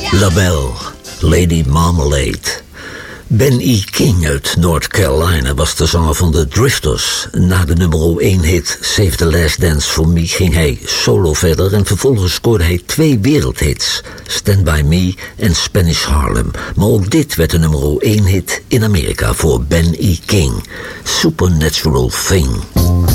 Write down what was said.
LaBelle, Lady Marmalade. Ben E. King uit North Carolina was de zanger van de Drifters. Na de nummer 1 hit Save the Last Dance for Me ging hij solo verder en vervolgens scoorde hij 2 wereldhits, Stand By Me en Spanish Harlem. Maar ook dit werd de nummer 1 hit in Amerika voor Ben E. King, Supernatural Thing.